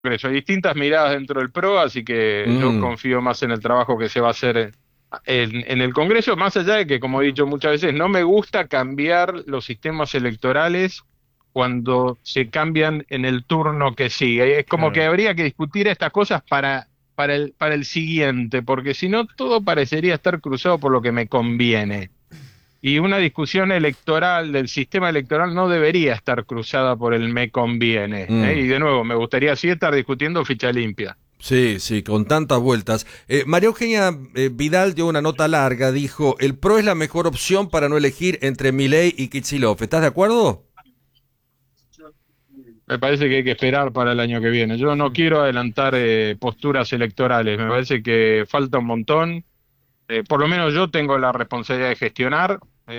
Congreso. Hay distintas miradas dentro del PRO, así que yo Mm, confío más en el trabajo que se va a hacer en el Congreso, más allá de que, como he dicho muchas veces, no me gusta cambiar los sistemas electorales cuando se cambian en el turno que sigue. Es como que claro. habría que discutir estas cosas para el siguiente, porque si no, todo parecería estar cruzado por lo que me conviene. Y una discusión electoral del sistema electoral no debería estar cruzada por el me conviene, ¿eh? Mm. Y de nuevo, me gustaría sí estar discutiendo ficha limpia. Sí, sí, con tantas vueltas. María Eugenia Vidal dio una nota larga, dijo, el PRO es la mejor opción para no elegir entre Milei y Kicillof. ¿Estás de acuerdo? Me parece que hay que esperar para el año que viene. Yo no quiero adelantar posturas electorales, me parece que falta un montón. Por lo menos yo tengo la responsabilidad de gestionar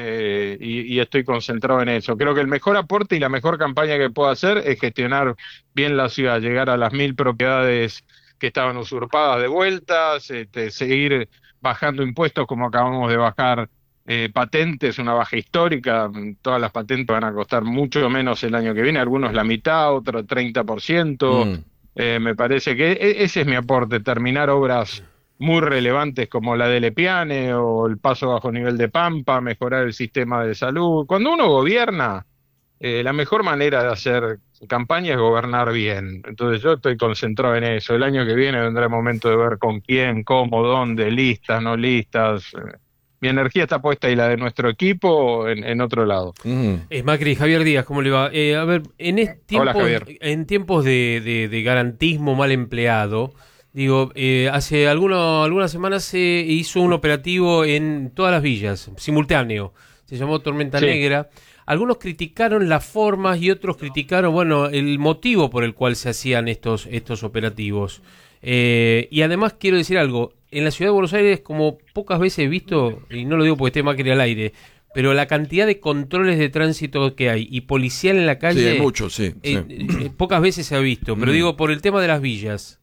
y estoy concentrado en eso. Creo que el mejor aporte y la mejor campaña que puedo hacer es gestionar bien la ciudad, llegar a las 1.000 propiedades que estaban usurpadas de vueltas, seguir bajando impuestos como acabamos de bajar patentes, una baja histórica. Todas las patentes van a costar mucho menos el año que viene, algunos la mitad, otros 30%. Mm. Me parece que ese es mi aporte, terminar obras muy relevantes como la de Lepiane o el paso bajo nivel de Pampa, mejorar el sistema de salud. Cuando uno gobierna, la mejor manera de hacer campaña es gobernar bien. Entonces yo estoy concentrado en eso. El año que viene vendrá el momento de ver con quién, cómo, dónde, listas, no listas. Mi energía está puesta y la de nuestro equipo en otro lado. Mm. Macri, Javier Díaz, ¿cómo le va? A ver, Hola, Javier. en tiempos de garantismo mal empleado, digo, hace algunas semanas se hizo un operativo en todas las villas, simultáneo, se llamó Tormenta Sí. Negra. Algunos criticaron las formas y otros criticaron, bueno, el motivo por el cual se hacían estos operativos. Y además quiero decir algo, en la ciudad de Buenos Aires, como pocas veces he visto, y no lo digo porque esté Macri al aire, pero la cantidad de controles de tránsito que hay y policial en la Sí, hay calle, mucho, sí, sí. pocas veces se ha visto, pero Mm. digo por el tema de las villas.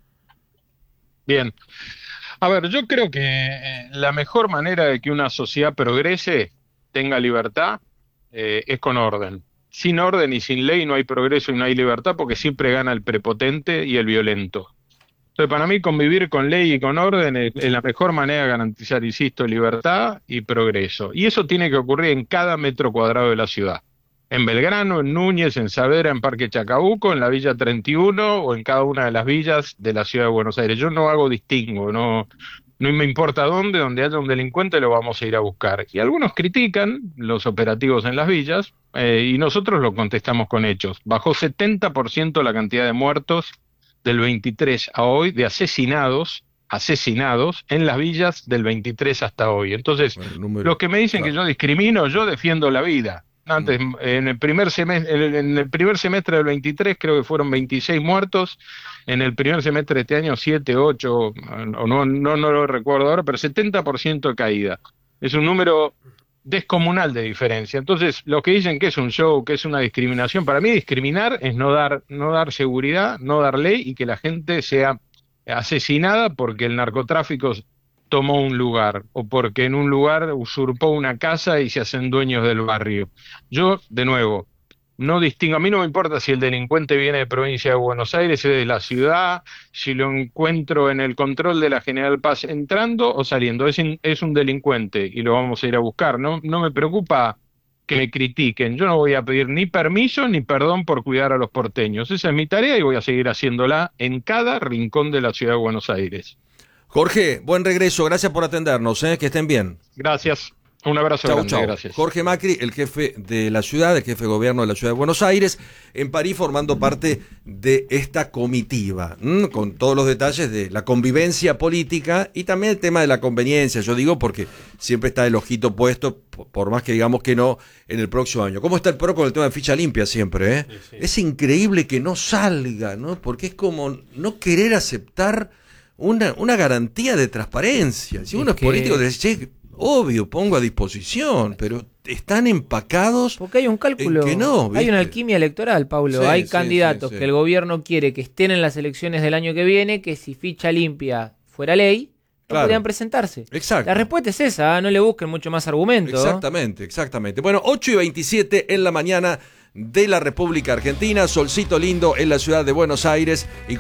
Bien. A ver, yo creo que la mejor manera de que una sociedad progrese, tenga libertad, es con orden. Sin orden y sin ley no hay progreso y no hay libertad porque siempre gana el prepotente y el violento. Entonces, para mí, convivir con ley y con orden es la mejor manera de garantizar, insisto, libertad y progreso. Y eso tiene que ocurrir en cada metro cuadrado de la ciudad. En Belgrano, en Núñez, en Saavedra, en Parque Chacabuco, en la Villa 31 o en cada una de las villas de la ciudad de Buenos Aires. Yo no hago distingo, no me importa dónde, donde haya un delincuente lo vamos a ir a buscar. Y algunos critican los operativos en las villas y nosotros lo contestamos con hechos. Bajó 70% la cantidad de muertos del 23 a hoy, de asesinados en las villas del 23 hasta hoy. Entonces, Bueno, número, los que me dicen que claro. yo discrimino, yo defiendo la vida. Mm. Antes, en el primer semestre del 23 creo que fueron 26 muertos, en el primer semestre de este año 7, 8, o no lo recuerdo ahora, pero 70% de caída. Es un número descomunal de diferencia. Entonces, los que dicen que es un show, que es una discriminación, para mí discriminar es no dar seguridad, no dar ley y que la gente sea asesinada porque el narcotráfico tomó un lugar o porque en un lugar usurpó una casa y se hacen dueños del barrio. Yo, de nuevo, no distingo, a mí no me importa si el delincuente viene de provincia de Buenos Aires, es de la ciudad, si lo encuentro en el control de la General Paz entrando o saliendo, es un delincuente y lo vamos a ir a buscar. No me preocupa que me critiquen, yo no voy a pedir ni permiso ni perdón por cuidar a los porteños. Esa es mi tarea y voy a seguir haciéndola en cada rincón de la ciudad de Buenos Aires. Jorge, buen regreso, gracias por atendernos, que estén bien. Gracias, un abrazo Chau, grande, chau. gracias. Jorge Macri, el jefe de la ciudad, el jefe de gobierno de la ciudad de Buenos Aires, en París formando parte de esta comitiva, con todos los detalles de la convivencia política y también el tema de la conveniencia, yo digo porque siempre está el ojito puesto, por más que digamos que no, en el próximo año. ¿Cómo está el PRO con el tema de ficha limpia siempre? Sí, sí. Es increíble que no salga, ¿no? Porque es como no querer aceptar una garantía de transparencia. Si uno es político, dice, che, obvio, pongo a disposición, pero están empacados Porque hay un en cálculo, que no, hay una ¿viste? alquimia electoral, Paulo. Sí, Hay sí, candidatos sí, sí. que el gobierno quiere que estén en las elecciones del año que viene, que si ficha limpia fuera ley, no Claro. podían presentarse. Exacto. La respuesta es esa, no le busquen mucho más argumento. Exactamente, exactamente. Bueno, 8:27 en la mañana. de la República Argentina. Solcito lindo en la ciudad de Buenos Aires. Y